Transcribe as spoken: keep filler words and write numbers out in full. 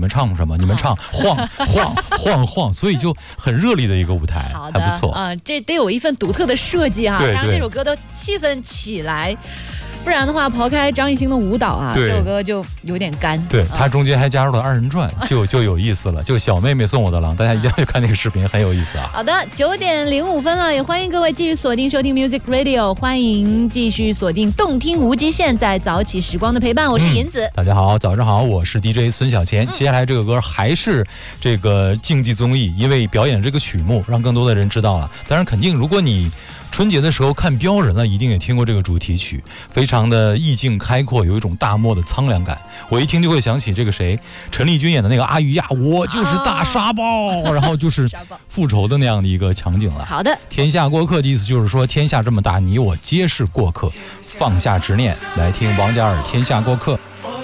们唱什么？你们唱晃晃晃晃，所以就很热烈的一个舞台，还不错啊、呃。这得有一份独特的设计哈， 对， 让这首歌的气氛起来。不然的话，刨开张艺兴的舞蹈啊，这首歌就有点干。 对，他中间还加入了二人转，就就有意思了。就小妹妹送我的狼，大家一定要去看那个视频，很有意思啊。 好的，九点零五分了，也欢迎各位继续锁定收听 Music Radio， 欢迎继续锁定动听无极限，在早起时光的陪伴，我是银子、 嗯。大家好，早上好，我是 D J 孙小钱。嗯、接下来这个歌还是这个竞技综艺，因为表演这个曲目，让更多的人知道了。当然，肯定如果你春节的时候看标人呢，一定也听过这个主题曲，非常的意境开阔，有一种大漠的苍凉感。我一听就会想起这个谁，陈丽君演的那个阿玉呀，我就是大沙包，哦、然后就是复仇的那样的一个场景了。 好的， 天下过客的意思就是说，天下这么大，你我皆是过客，放下执念，来听王嘉尔《天下过客》。